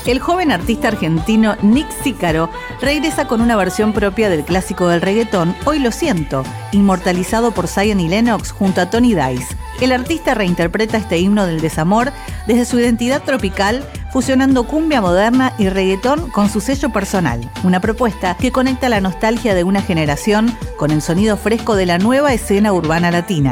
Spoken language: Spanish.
El joven artista argentino Nick Sícaro regresa con una versión propia del clásico del reggaetón, Hoy lo siento, inmortalizado por Zion y Lennox junto a Tony Dice. El artista reinterpreta este himno del desamor desde su identidad tropical, fusionando cumbia moderna y reggaetón con su sello personal. Una propuesta que conecta la nostalgia de una generación con el sonido fresco de la nueva escena urbana latina.